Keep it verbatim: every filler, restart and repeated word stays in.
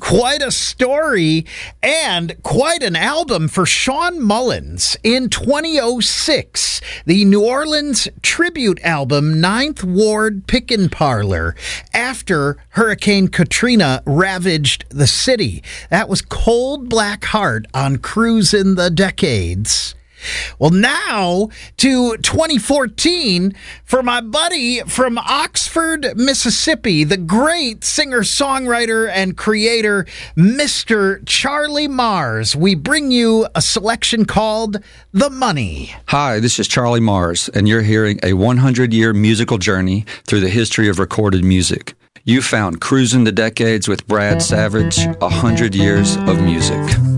Quite a story and quite an album for Sean Mullins. In twenty oh six, the New Orleans tribute album Ninth Ward Pickin' Parlor, after Hurricane Katrina ravaged the city. That was Cold Black Heart on Cruisin' the Decades. Well, now to twenty fourteen for my buddy from Oxford, Mississippi, the great singer-songwriter and creator, Mister Charlie Mars. We bring you a selection called The Money. Hi, this is Charlie Mars, and you're hearing a one hundred year musical journey through the history of recorded music. You found Cruisin' the Decades with Brad Savage, one hundred years of music.